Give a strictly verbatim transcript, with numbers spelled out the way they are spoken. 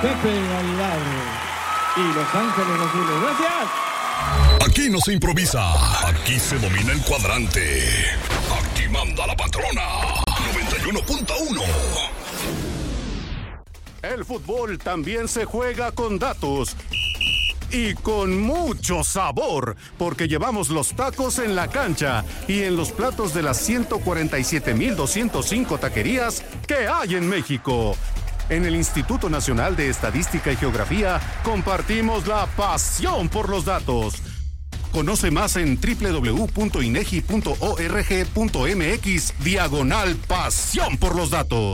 Pepe Aguilar y Los Ángeles Azules. ¡Gracias! Aquí no se improvisa, aquí se domina el cuadrante. Aquí manda la patrona. noventa y uno punto uno. El fútbol también se juega con datos. Y con mucho sabor, porque llevamos los tacos en la cancha y en los platos de las ciento cuarenta y siete mil doscientos cinco taquerías que hay en México. En el Instituto Nacional de Estadística y Geografía compartimos la pasión por los datos. Conoce más en doble u doble u doble u punto inegi punto org punto mx diagonal pasión por los datos.